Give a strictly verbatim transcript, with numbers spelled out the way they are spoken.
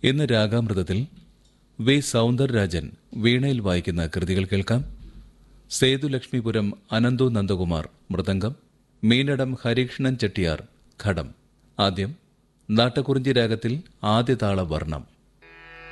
ഇന്ന് രാഗാമൃതത്തിൽ വി സൗന്ദരരാജൻ വീണയിൽ വായിക്കുന്ന കൃതികൾ കേൾക്കാം. സേതുലക്ഷ്മിപുരം അനന്തു നന്ദകുമാർ മൃദംഗം, മീനടം ഹരികൃഷ്ണൻ ചെട്ടിയാർ ഘടം. ആദ്യം നാട്ടക്കുറിഞ്ചി രാഗത്തിൽ ആദ്യതാള വർണ്ണം.